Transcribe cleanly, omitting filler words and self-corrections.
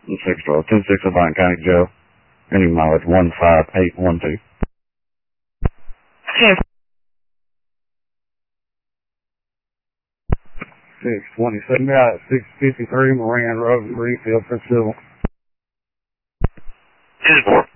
6-10-6 Albion County Jail. Any mileage 15812. 627 out at 653 Moran Road, Greenfield, Prince Civil. 10-4.